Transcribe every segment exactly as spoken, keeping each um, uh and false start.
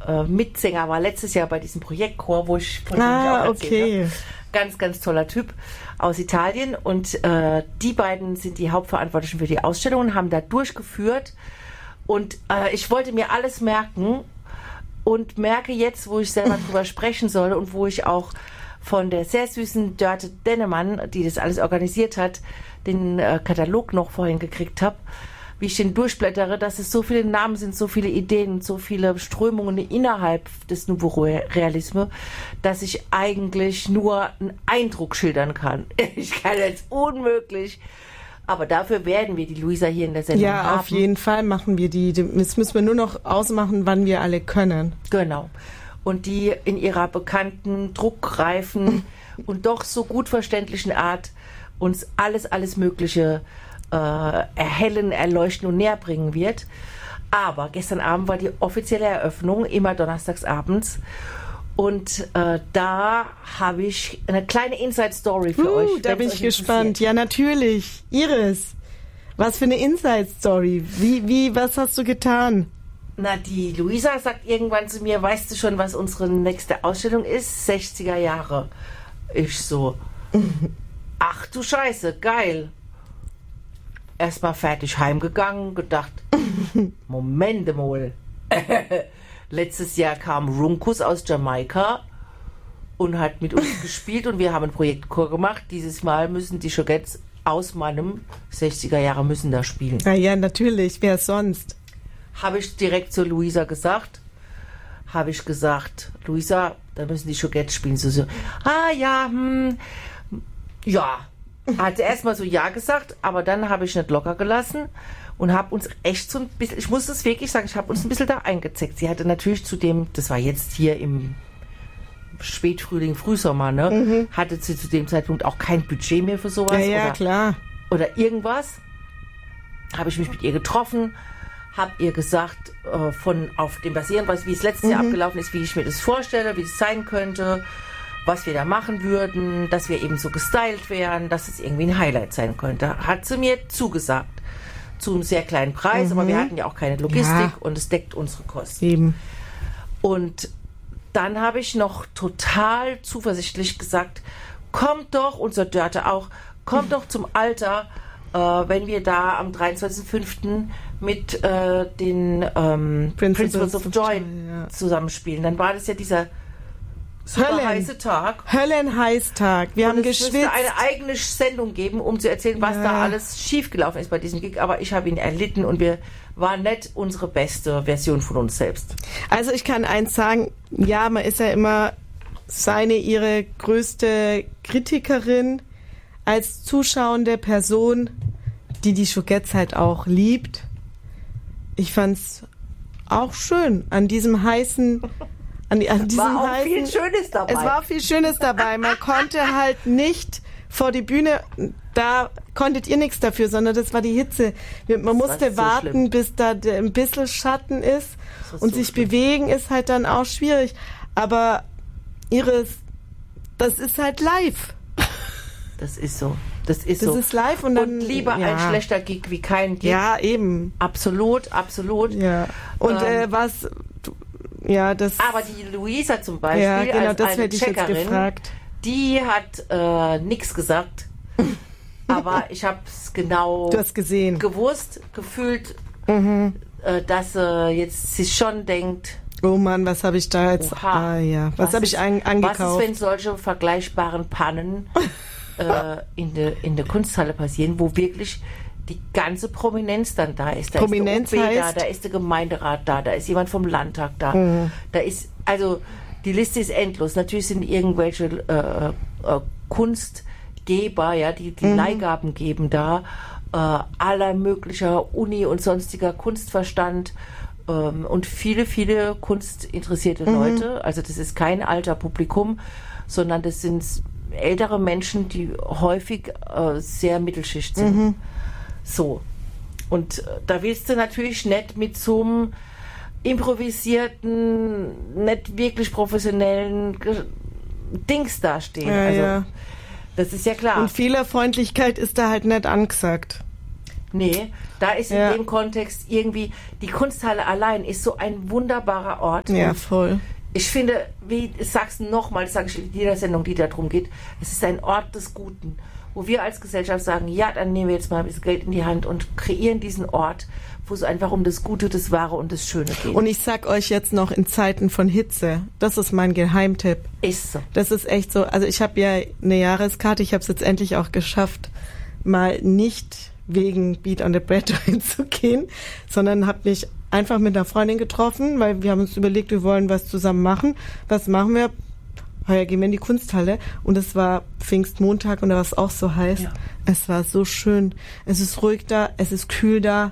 äh, Mitsänger war letztes Jahr bei diesem Projektchor, wo ich von dem ah, ich auch erzählt okay. habe. Ganz, ganz toller Typ aus Italien. Und äh, die beiden sind die Hauptverantwortlichen für die Ausstellung und haben da durchgeführt. Und äh, ich wollte mir alles merken und merke jetzt, wo ich selber drüber sprechen soll und wo ich auch von der sehr süßen Dörte Dennemann, die das alles organisiert hat, den äh, Katalog noch vorhin gekriegt habe, wie ich den durchblättere, dass es so viele Namen sind, so viele Ideen, so viele Strömungen innerhalb des Nouveau Realisme, dass ich eigentlich nur einen Eindruck schildern kann. Ich kann jetzt unmöglich, aber dafür werden wir die Luisa hier in der Sendung ja, haben. Ja, auf jeden Fall machen wir die. Jetzt müssen wir nur noch ausmachen, wann wir alle können. Genau. Und die in ihrer bekannten, druckreifen und doch so gut verständlichen Art uns alles, alles Mögliche äh, erhellen, erleuchten und näher bringen wird. Aber gestern Abend war die offizielle Eröffnung, immer donnerstags abends. Und äh, da habe ich eine kleine Inside-Story für uh, euch. Da bin ich gespannt. Ja, natürlich. Iris, was für eine Inside-Story. Wie, wie, was hast du getan? Na, die Luisa sagt irgendwann zu mir, weißt du schon, was unsere nächste Ausstellung ist? sechziger Jahre. Ich so, ach du Scheiße, geil. Erstmal fertig heimgegangen, gedacht, Moment mal. Letztes Jahr kam Runkus aus Jamaika und hat mit uns gespielt und wir haben einen Projektchor gemacht. Dieses Mal müssen die Chogettes aus meinem sechziger Jahre müssen da spielen. Na ja, natürlich, wer sonst? Habe ich direkt zur Luisa gesagt. Habe ich gesagt, Luisa, da müssen die Chogettes spielen. So, so, ah ja, hm, ja. Hat sie erstmal so ja gesagt, aber dann habe ich nicht locker gelassen und habe uns echt so ein bisschen, ich muss es wirklich sagen, ich habe uns ein bisschen da eingezeckt. Sie hatte natürlich zu dem, das war jetzt hier im Spätfrühling, Frühsommer, ne, mhm. hatte sie zu dem Zeitpunkt auch kein Budget mehr für sowas. Ja, ja, oder, klar. Oder irgendwas. Habe ich mich mit ihr getroffen, habe ihr gesagt, äh, von auf dem basierend, was, wie es letztes mhm. Jahr abgelaufen ist, wie ich mir das vorstelle, wie es sein könnte, was wir da machen würden, dass wir eben so gestylt wären, dass es irgendwie ein Highlight sein könnte. Hat sie mir zugesagt. Zu einem sehr kleinen Preis, mhm. aber wir hatten ja auch keine Logistik ja. und es deckt unsere Kosten. Eben. Und dann habe ich noch total zuversichtlich gesagt, kommt doch, unser Dörte auch, kommt doch zum Alter, äh, wenn wir da am dreiundzwanzigsten fünften mit äh, den ähm, Principles, Principles of Joy ja. zusammenspielen. Dann war das ja dieser super heiße Tag. Höllenheißtag. Wir und haben es geschwitzt. Es müsste eine eigene Sendung geben, um zu erzählen, was ja. da alles schiefgelaufen ist bei diesem Gig. Aber ich habe ihn erlitten und wir waren nicht unsere beste Version von uns selbst. Also ich kann eins sagen, ja, man ist ja immer seine, ihre größte Kritikerin als zuschauende Person, die die Chogettes halt auch liebt. Ich fand's auch schön an diesem heißen... An, die, an diesem war auch heißen, viel Schönes dabei. Es war viel Schönes dabei. Man konnte halt nicht vor die Bühne, da konntet ihr nichts dafür, sondern das war die Hitze. Man das musste so warten, schlimm. bis da ein bisschen Schatten ist und so sich schlimm. bewegen ist halt dann auch schwierig. Aber Iris, das ist halt live. Das ist so. Das ist das so. ist live und dann... Und lieber ja. ein schlechter Gig wie kein Gig. Ja, eben. Absolut, absolut. Ja. Und ähm, äh, was... Ja, das. Aber die Luisa zum Beispiel, ja, genau, als das eine hätte ich jetzt Checkerin, gefragt. die hat äh, nichts gesagt. Aber ich habe es genau du hast gesehen. gewusst, gefühlt, mhm. äh, dass äh, jetzt sich schon denkt, oh Mann, was habe ich da jetzt? Oha, ah, ja. Was, was habe ich an, angekauft? Was ist, wenn solche vergleichbaren Pannen äh, in der in der Kunsthalle passieren, wo wirklich die ganze Prominenz dann da ist. Da Prominenz ist der O B heißt? da, da ist der Gemeinderat da, da ist jemand vom Landtag da. Mhm. Da ist, also die Liste ist endlos. Natürlich sind irgendwelche äh, äh, Kunstgeber, ja, die die mhm. Leihgaben geben da, äh, aller möglicher Uni und sonstiger Kunstverstand ähm, und viele, viele kunstinteressierte mhm. Leute. Also das ist kein alter Publikum, sondern das sind ältere Menschen, die häufig äh, sehr Mittelschicht sind. Mhm. So. Und äh, da willst du natürlich nicht mit so einem improvisierten, nicht wirklich professionellen Ge- Dings dastehen. Ja, also, ja. Das ist ja klar. Und Fehlerfreundlichkeit ist da halt nicht angesagt. Nee, Da ist in ja. dem Kontext irgendwie, die Kunsthalle allein ist so ein wunderbarer Ort. Ja, voll. Ich finde, wie ich sag's nochmal, das sage ich in jeder Sendung, die darum geht, es ist ein Ort des Guten, wo wir als Gesellschaft sagen, ja, dann nehmen wir jetzt mal ein bisschen Geld in die Hand und kreieren diesen Ort, wo es einfach um das Gute, das Wahre und das Schöne geht. Und ich sag euch jetzt noch in Zeiten von Hitze, das ist mein Geheimtipp. Ist so. Das ist echt so. Also ich habe ja eine Jahreskarte, ich habe es jetzt endlich auch geschafft, mal nicht wegen Beat on the Bread hinzugehen, sondern habe mich einfach mit einer Freundin getroffen, weil wir haben uns überlegt, wir wollen was zusammen machen. Was machen wir? Heuer gehen wir in die Kunsthalle und es war Pfingstmontag und da war es auch so heiß. Ja. Es war so schön. Es ist ruhig da, es ist kühl da.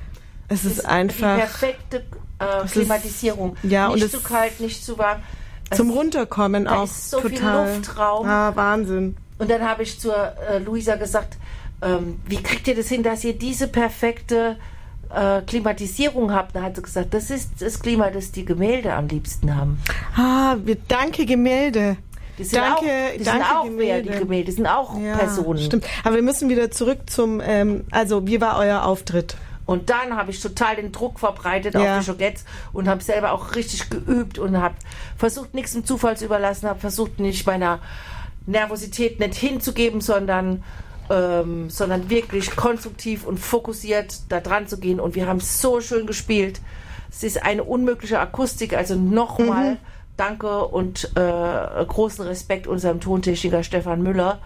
Es ist, ist einfach die perfekte äh, Klimatisierung. Ist, ja, nicht und zu kalt, nicht zu warm. Es zum Runterkommen da auch ist so total. viel Luftraum. Ah, Wahnsinn. Und dann habe ich zur äh, Luisa gesagt, ähm, wie kriegt ihr das hin, dass ihr diese perfekte äh, Klimatisierung habt? Da hat sie gesagt, das ist das Klima, das die Gemälde am liebsten haben. Ah, wir, danke Gemälde. Die sind danke, auch, die danke sind auch Gemälde. Wer, die Gemälde sind auch ja, Personen. Stimmt. Aber wir müssen wieder zurück zum, ähm, also wie war euer Auftritt? Und dann habe ich total den Druck verbreitet ja. auf die Jogettes und habe selber auch richtig geübt und habe versucht, nichts dem Zufall zu überlassen, habe versucht, nicht meiner Nervosität nicht hinzugeben, sondern, ähm, sondern wirklich konstruktiv und fokussiert da dran zu gehen. Und wir haben so schön gespielt. Es ist eine unmögliche Akustik, also nochmal mhm. danke und äh, großen Respekt unserem Tontechniker Stefan Müller.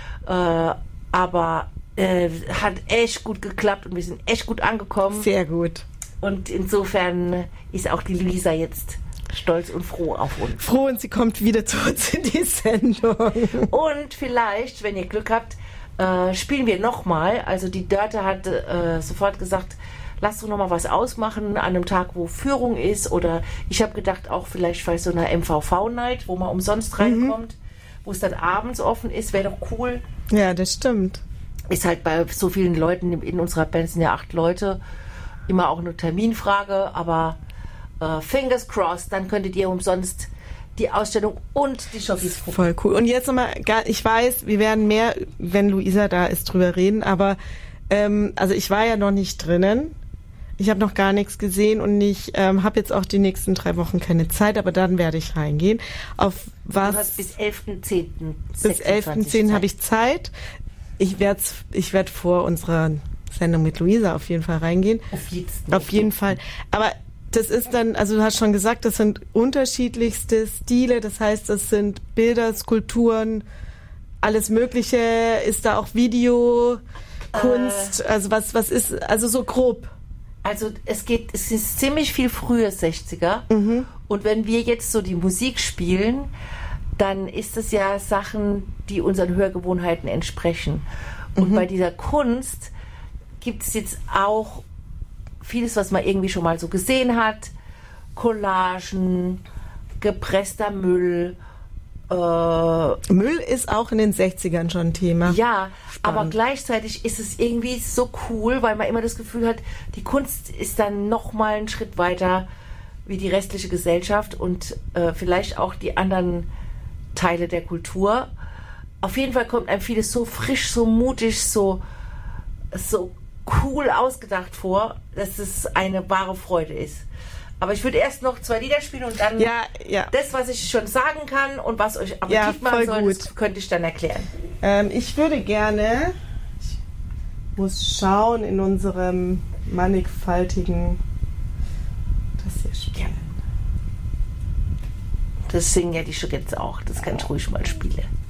Äh, aber Äh, hat echt gut geklappt und wir sind echt gut angekommen. Sehr gut. Und insofern ist auch die Luisa jetzt stolz und froh auf uns. Froh und sie kommt wieder zu uns in die Sendung. Und vielleicht, wenn ihr Glück habt, äh, spielen wir nochmal. Also die Dörte hat äh, sofort gesagt, lass doch nochmal was ausmachen an einem Tag, wo Führung ist. Oder ich habe gedacht, auch vielleicht bei so einer M V V-Night, wo man umsonst reinkommt, mhm. wo es dann abends offen ist, wäre doch cool. Ja, das stimmt. Ist halt bei so vielen Leuten, in unserer Band sind ja acht Leute, immer auch eine Terminfrage, aber äh, fingers crossed, dann könntet ihr umsonst die Ausstellung und die Jockeys gucken. Voll cool. Und jetzt nochmal, ich weiß, wir werden mehr, wenn Luisa da ist, drüber reden, aber ähm, also ich war ja noch nicht drinnen, ich habe noch gar nichts gesehen und ich ähm, habe jetzt auch die nächsten drei Wochen keine Zeit, aber dann werde ich reingehen. Auf was? Du hast bis elften zehnten Bis elften zehnten habe ich Zeit. Ich werde ich werd vor unserer Sendung mit Luisa auf jeden Fall reingehen. Auf jeden, auf jeden Fall. Aber das ist dann, also du hast schon gesagt, das sind unterschiedlichste Stile. Das heißt, das sind Bilder, Skulpturen, alles Mögliche. Ist da auch Video, Kunst? Äh, also was, was ist, also so grob? Also es geht, es ist ziemlich viel frühe sechziger. Mhm. Und wenn wir jetzt so die Musik spielen, dann ist es ja Sachen, die unseren Hörgewohnheiten entsprechen. Und mhm. bei dieser Kunst gibt es jetzt auch vieles, was man irgendwie schon mal so gesehen hat. Collagen, gepresster Müll. Äh, Müll ist auch in den sechzigern schon ein Thema. Ja, spannend. Aber gleichzeitig ist es irgendwie so cool, weil man immer das Gefühl hat, die Kunst ist dann noch mal einen Schritt weiter wie die restliche Gesellschaft und äh, vielleicht auch die anderen Teile der Kultur. Auf jeden Fall kommt einem vieles so frisch, so mutig, so, so cool ausgedacht vor, dass es eine wahre Freude ist. Aber ich würde erst noch zwei Lieder spielen und dann ja, ja. das, was ich schon sagen kann und was euch Appetit ja, machen soll, gut. das könnte ich dann erklären. Ähm, ich würde gerne, ich muss schauen in unserem mannigfaltigen, das hier spielen. Das singen ja die Jogettes auch, das kann ich ruhig mal spielen.